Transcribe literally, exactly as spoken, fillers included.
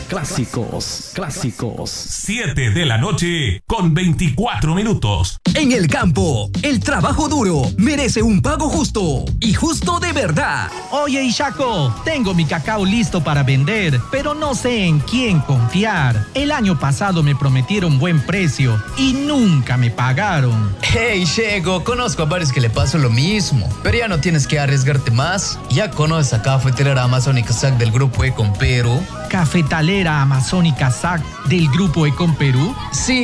clásicos, clásicos. siete de la noche con veinticuatro minutos. En el campo, el trabajo duro merece un pago justo y justo de verdad. Oye, Ishaco, tengo mi cacao listo para vender, pero no sé en quién confiar. El año pasado me prometieron buen precio y nunca me pagaron. Hey, Shego, conozco a varios que le pasó lo mismo, pero ya no tienes que arriesgarte más. Ya conoces a Cafetalera Amazónica S A C del Grupo Econ Perú. ¿Cafetalera Amazónica S A C del Grupo Econ Perú? Sí.